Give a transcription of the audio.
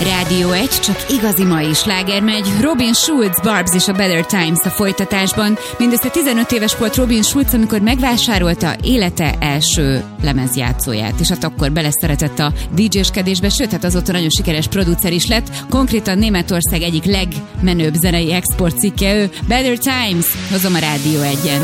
Rádió 1, csak igazi mai sláger megy. Robin Schulz, Barbs és a Better Times a folytatásban. Mindössze 15 éves volt Robin Schulz, amikor megvásárolta élete első lemezjátszóját, és hát akkor beleszeretett a DJ-skedésbe, sőt, hát azóta nagyon sikeres producer is lett. Konkrétan Németország egyik legmenőbb zenei export cikke ő. Better Times, hozom a Rádió 1-en.